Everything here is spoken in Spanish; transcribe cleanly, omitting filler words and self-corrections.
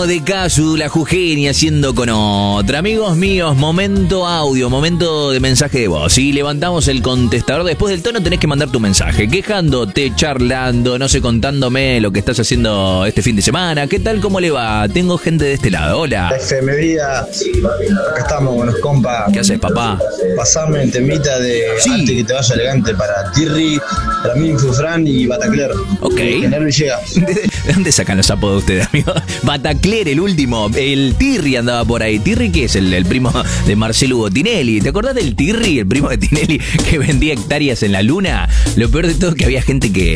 Tono de Casu, la Jujeña haciendo con otra. Amigos míos, momento audio, momento de mensaje de voz. Y levantamos el contestador. Después del tono tenés que mandar tu mensaje, quejándote, charlando, no sé, contándome lo que estás haciendo este fin de semana. ¿Qué tal? ¿Cómo le va? Tengo gente de este lado. Hola. FM Vida, acá estamos con los compas. ¿Qué haces, papá? Pasame el temita de Antes que te vaya elegante para Tirri, para mí, Fufran y Batacler. Ok. Que Nervi llega. ¿De dónde sacan los apodos ustedes, amigo? Batacler, el último. El Tirri andaba por ahí. ¿Tirri qué es? El primo de Marcelo Hugo Tinelli. ¿Te acordás del Tirri, el primo de Tinelli, que vendía hectáreas en la luna? Lo peor de todo es que había gente que